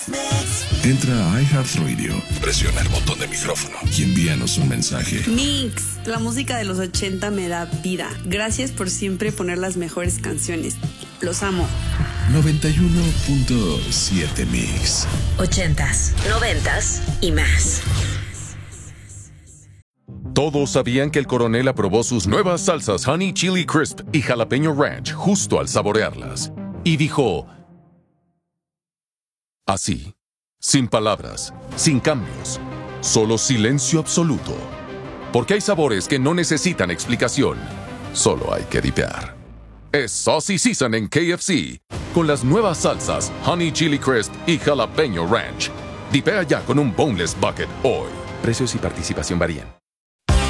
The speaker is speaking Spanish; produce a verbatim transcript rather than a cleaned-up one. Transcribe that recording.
Entra a iHeartRadio, presiona el botón de micrófono y envíanos un mensaje. Mix, la música de los ochenta me da vida. Gracias por siempre poner las mejores canciones. Los amo. noventa y uno punto siete Mix. Ochentas, noventas y más. Todos sabían que el coronel aprobó sus nuevas salsas Honey Chili Crisp y Jalapeño Ranch justo al saborearlas. Y dijo... así, sin palabras, sin cambios, solo silencio absoluto. Porque hay sabores que no necesitan explicación, solo hay que dipear. Es Saucy Season en K F C, con las nuevas salsas Honey Chili Crisp y Jalapeño Ranch. Dipea ya con un Boneless Bucket hoy. Precios y participación varían.